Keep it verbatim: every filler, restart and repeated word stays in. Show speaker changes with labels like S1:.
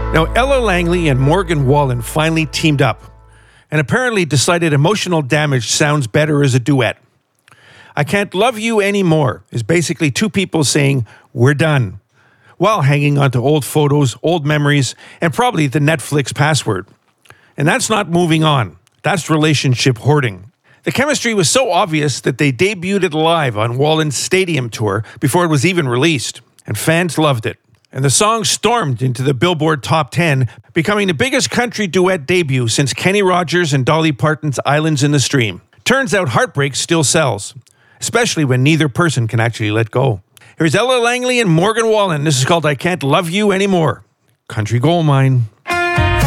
S1: Now, Ella Langley and Morgan Wallen finally teamed up and apparently decided Emotional Damage sounds better as a duet. I Can't Love You Anymore is basically two people saying, we're done, while hanging onto old photos, old memories, and probably the Netflix password. And that's not moving on. That's relationship hoarding. The chemistry was so obvious that they debuted it live on Wallen's Stadium tour before it was even released, and fans loved it. And the song stormed into the Billboard Top ten, becoming the biggest country duet debut since Kenny Rogers and Dolly Parton's Islands in the Stream. Turns out heartbreak still sells, especially when neither person can actually let go. Here's Ella Langley and Morgan Wallen. This is called I Can't Love You Anymore. Country Gold Mine.